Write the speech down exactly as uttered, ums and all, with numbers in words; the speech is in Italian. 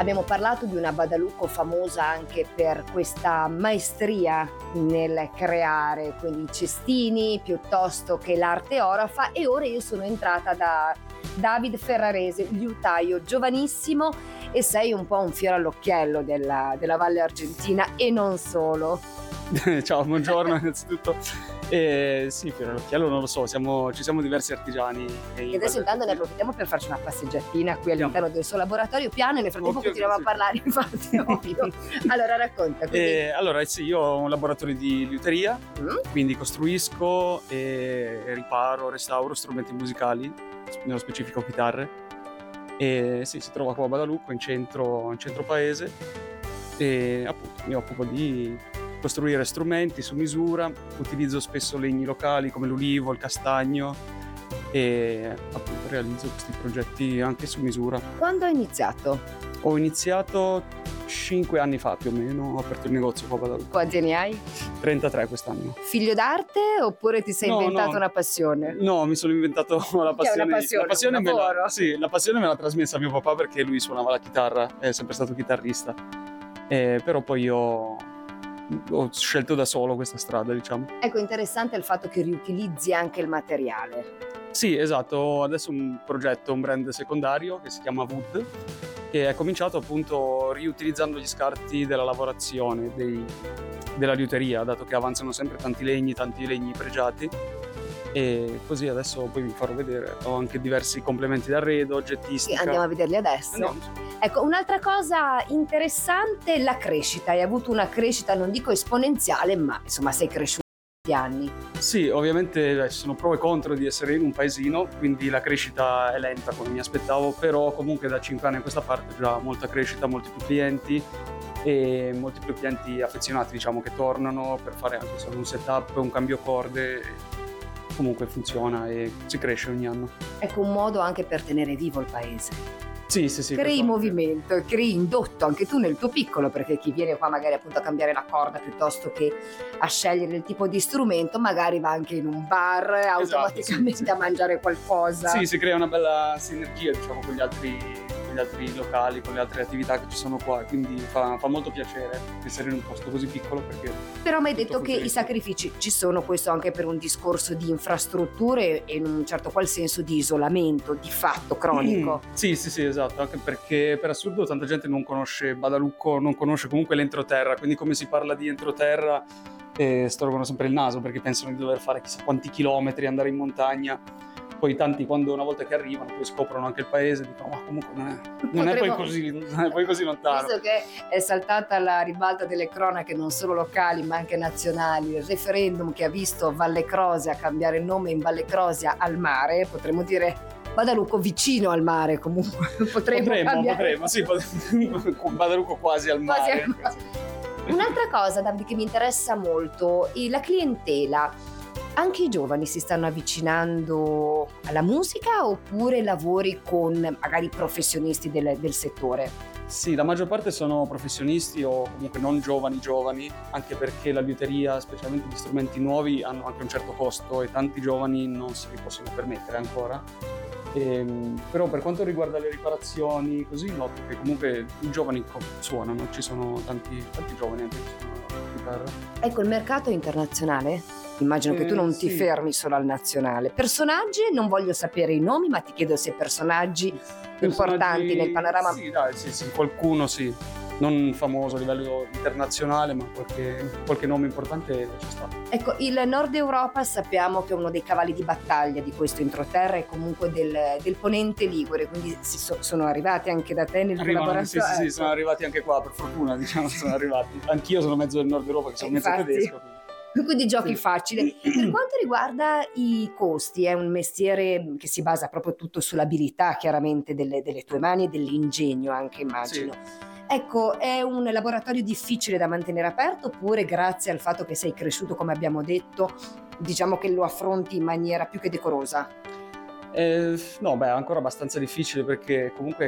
Abbiamo parlato di una Badalucco famosa anche per questa maestria nel creare, quindi i cestini piuttosto che l'arte orafa, e ora io sono entrata da David Ferrarese, liutaio giovanissimo, e sei un po' un fiore all'occhiello della, della Valle Argentina e non solo. Ciao, buongiorno innanzitutto. Eh, sì, fiore all'occhiello non lo so, siamo, ci siamo diversi artigiani. E adesso intanto ne approfittiamo per farci una passeggiatina qui all'interno del suo laboratorio piano, e nel frattempo Occhio, continuiamo sì. a parlare, infatti, ovvio. Allora racconta. Quindi... Eh, allora sì, io ho un laboratorio di liuteria, Mm? quindi costruisco e riparo, restauro strumenti musicali, nello specifico chitarre. E sì, si trova qua a Badalucco, in centro, in centro paese, e appunto mi occupo di costruire strumenti su misura, utilizzo spesso legni locali come l'ulivo, il castagno, e appunto realizzo questi progetti anche su misura. Quando hai iniziato? Ho iniziato cinque anni fa più o meno, ho aperto il negozio qua a Badalucco. Quanti anni hai? trentatré quest'anno. Figlio d'arte oppure ti sei No, inventato no. una passione? No, mi sono inventato la Che è una passione. passione, la passione un me lavoro. la, sì, la passione me l'ha trasmessa mio papà perché lui suonava la chitarra, è sempre stato chitarrista. Eh, però poi io ho scelto da solo questa strada, diciamo. Ecco, interessante il fatto che riutilizzi anche il materiale. Sì, esatto, ho adesso un progetto, un brand secondario che si chiama Wood, che è cominciato appunto riutilizzando gli scarti della lavorazione dei, della liuteria, dato che avanzano sempre tanti legni, tanti legni pregiati, e così adesso poi vi farò vedere. Ho anche diversi complementi d'arredo, Sì, oggettistica. andiamo a vederli adesso. Andiamo. Ecco, un'altra cosa interessante è la crescita. Hai avuto una crescita, non dico esponenziale, ma insomma sei cresciuto negli anni. Sì, ovviamente beh, ci sono pro e contro di essere in un paesino, quindi la crescita è lenta come mi aspettavo, però comunque da cinque anni a questa parte già molta crescita, molti più clienti e molti più clienti affezionati, diciamo, che tornano per fare anche solo un setup, un cambio corde. Comunque funziona e si cresce ogni anno. Ecco, un modo anche per tenere vivo il paese. Sì, sì, sì. Crei questo- movimento, crei indotto anche tu nel tuo piccolo, perché chi viene qua magari appunto a cambiare la corda piuttosto che a scegliere il tipo di strumento, magari va anche in un bar automaticamente sì, sì. a mangiare qualcosa. Sì, si crea una bella sinergia, diciamo, con gli altri, con gli altri locali, con le altre attività che ci sono qua, quindi fa, fa molto piacere essere in un posto così piccolo perché... Però mi hai tutto detto che funziona i sacrifici ci sono, questo anche per un discorso di infrastrutture e in un certo qual senso di isolamento, di fatto cronico. Sì, sì, sì, esatto, anche perché per assurdo tanta gente non conosce Badalucco, non conosce comunque l'entroterra, quindi come si parla di entroterra eh, storgono sempre il naso perché pensano di dover fare chissà quanti chilometri, andare in montagna. Poi tanti, quando una volta che arrivano, poi scoprono anche il paese, dicono ma comunque non è, non è poi Potremmo- così, non è poi così lontano. Visto che è saltata la ribalta delle cronache non solo locali ma anche nazionali, il referendum che ha visto Valle Crosia cambiare il nome in Valle Crosia al mare, potremmo dire Badalucco vicino al mare, comunque potremmo, Potremmo, cambiare. potremmo, sì, potremmo. Badalucco quasi al Quasi mare. al mare. Un'altra cosa, Davide, che mi interessa molto è la clientela. Anche i giovani si stanno avvicinando alla musica oppure lavori con magari professionisti del, del settore? Sì, la maggior parte sono professionisti o comunque non giovani giovani, anche perché la liuteria, specialmente gli strumenti nuovi, hanno anche un certo costo e tanti giovani non se li possono permettere ancora. Ehm, però per quanto riguarda le riparazioni, così noto che comunque i giovani co- suonano, ci sono tanti, tanti giovani anche che suonano la chitarra. Ecco, il mercato è internazionale? Immagino che tu Eh, non ti sì. fermi solo al nazionale. Personaggi, non voglio sapere i nomi, ma ti chiedo se personaggi importanti Personaggi- nel panorama. Sì, dai, sì, sì, qualcuno sì. Non famoso a livello internazionale, ma qualche, qualche nome importante c'è stato. Ecco, il Nord Europa sappiamo che è uno dei cavalli di battaglia di questo introterra e comunque del, del ponente ligure, quindi si so- sono arrivati anche da te nel tuo Arrivano, laboratorio. sì, sì, sì, Ecco. sono arrivati anche qua, per fortuna, diciamo, sono arrivati. Anch'io sono mezzo del Nord Europa, che sono mezzo Infatti. tedesco. quindi- Quindi giochi Sì. facile. Per quanto riguarda i costi, è un mestiere che si basa proprio tutto sull'abilità chiaramente delle, delle tue mani e dell'ingegno anche, immagino. Ecco, è un laboratorio difficile da mantenere aperto oppure grazie al fatto che sei cresciuto, come abbiamo detto, diciamo che lo affronti in maniera più che decorosa? Eh, no, beh, è ancora abbastanza difficile perché comunque